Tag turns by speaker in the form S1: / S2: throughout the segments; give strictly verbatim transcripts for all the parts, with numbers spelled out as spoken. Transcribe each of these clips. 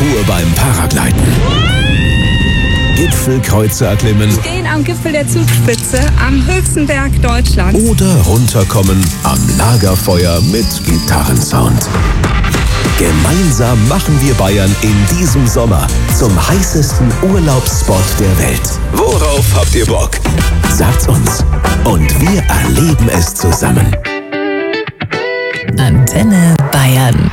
S1: Parkour beim Paragliden. Gipfelkreuze erklimmen.
S2: Stehen am Gipfel der Zugspitze am höchsten Berg Deutschlands.
S1: Oder runterkommen am Lagerfeuer mit Gitarrensound. Gemeinsam machen wir Bayern in diesem Sommer zum heißesten Urlaubsspot der Welt. Worauf habt ihr Bock? Sagt's uns. Und wir erleben es zusammen.
S3: Antenne Bayern.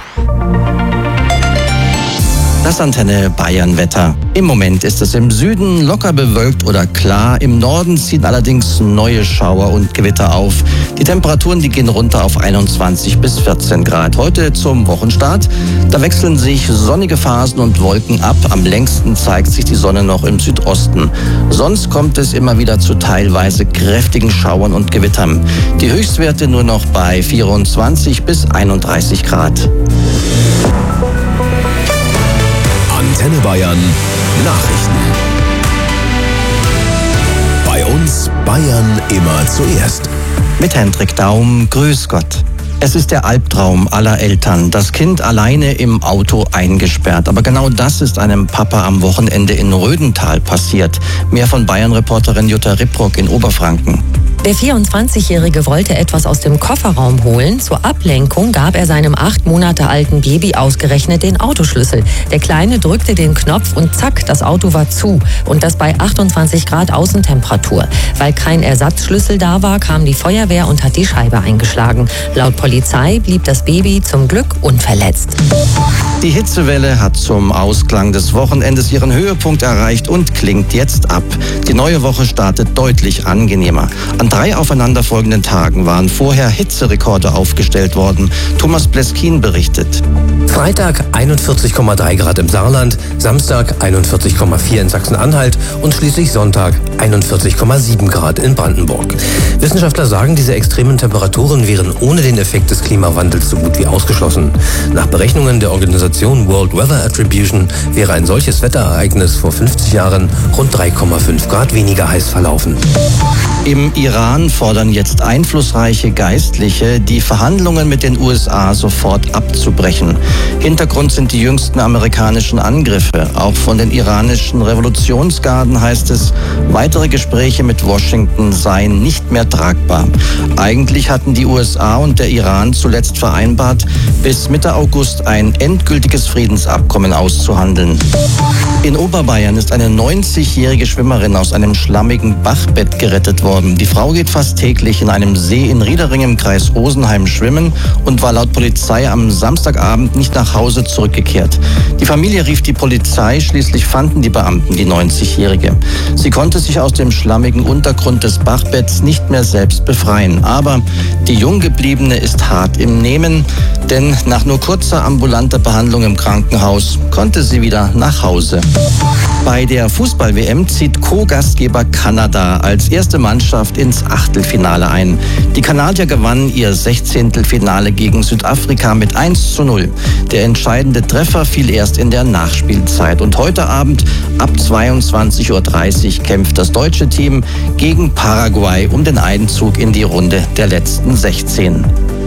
S4: Das Antenne Bayern Wetter. Im Moment ist es im Süden locker bewölkt oder klar. Im Norden ziehen allerdings neue Schauer und Gewitter auf. Die Temperaturen, die gehen runter auf einundzwanzig bis vierzehn Grad. Heute zum Wochenstart. Da wechseln sich sonnige Phasen und Wolken ab. Am längsten zeigt sich die Sonne noch im Südosten. Sonst kommt es immer wieder zu teilweise kräftigen Schauern und Gewittern. Die Höchstwerte nur noch bei vierundzwanzig bis einunddreißig Grad.
S1: Antenne Bayern Nachrichten. Bei uns Bayern immer zuerst.
S4: Mit Hendrik Daum, grüß Gott. Es ist der Albtraum aller Eltern, das Kind alleine im Auto eingesperrt. Aber genau das ist einem Papa am Wochenende in Rödental passiert. Mehr von Bayern-Reporterin Jutta Ripprock in Oberfranken.
S3: Der vierundzwanzigjährige wollte etwas aus dem Kofferraum holen. Zur Ablenkung gab er seinem acht Monate alten Baby ausgerechnet den Autoschlüssel. Der Kleine drückte den Knopf und zack, das Auto war zu. Und das bei achtundzwanzig Grad Außentemperatur. Weil kein Ersatzschlüssel da war, kam die Feuerwehr und hat die Scheibe eingeschlagen. Laut Polizei blieb das Baby zum Glück unverletzt.
S4: Die Hitzewelle hat zum Ausklang des Wochenendes ihren Höhepunkt erreicht und klingt jetzt ab. Die neue Woche startet deutlich angenehmer. An drei aufeinanderfolgenden Tagen waren vorher Hitzerekorde aufgestellt worden. Thomas Bleskin berichtet.
S5: Freitag einundvierzig Komma drei Grad im Saarland, Samstag einundvierzig Komma vier in Sachsen-Anhalt und schließlich Sonntag einundvierzig Komma sieben Grad in Brandenburg. Wissenschaftler sagen, diese extremen Temperaturen wären ohne den Effekt des Klimawandels so gut wie ausgeschlossen. Nach Berechnungen der Organisation World Weather Attribution wäre ein solches Wetterereignis vor fünfzig Jahren rund drei Komma fünf Grad weniger heiß verlaufen.
S4: Im Iran fordern jetzt einflussreiche Geistliche, die Verhandlungen mit den U S A sofort abzubrechen. Hintergrund sind die jüngsten amerikanischen Angriffe. Auch von den iranischen Revolutionsgarden heißt es, weitere Gespräche mit Washington seien nicht mehr tragbar. Eigentlich hatten die U S A und der Iran zuletzt vereinbart, bis Mitte August ein endgültiges Friedensabkommen auszuhandeln. In Oberbayern ist eine neunzigjährige Schwimmerin aus einem schlammigen Bachbett gerettet worden. Die Frau geht fast täglich in einem See in Riedering im Kreis Rosenheim schwimmen und war laut Polizei am Samstagabend nicht nach Hause zurückgekehrt. Die Familie rief die Polizei, schließlich fanden die Beamten die neunzigjährige. Sie konnte sich aus dem schlammigen Untergrund des Bachbetts nicht mehr selbst befreien. Aber die Junggebliebene ist hart im Nehmen, denn nach nur kurzer ambulanter Behandlung im Krankenhaus konnte sie wieder nach Hause. Bei der Fußball-W M zieht Co-Gastgeber Kanada als erste Mannschaft ins Achtelfinale ein. Die Kanadier gewannen ihr Sechzehntelfinale gegen Südafrika mit eins zu null. Der entscheidende Treffer fiel erst in der Nachspielzeit. Und heute Abend ab zweiundzwanzig Uhr dreißig kämpft das deutsche Team gegen Paraguay um den Einzug in die Runde der letzten sechzehn.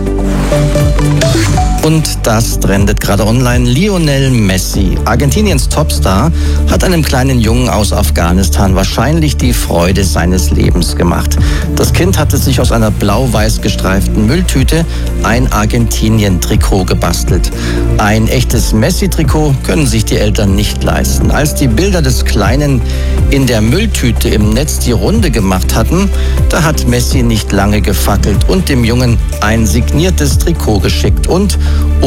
S4: Und das trendet gerade online. Lionel Messi, Argentiniens Topstar, hat einem kleinen Jungen aus Afghanistan wahrscheinlich die Freude seines Lebens gemacht. Das Kind hatte sich aus einer blau-weiß gestreiften Mülltüte ein Argentinien-Trikot gebastelt. Ein echtes Messi-Trikot können sich die Eltern nicht leisten. Als die Bilder des Kleinen in der Mülltüte im Netz die Runde gemacht hatten, da hat Messi nicht lange gefackelt und dem Jungen ein signiertes Trikot geschickt. Und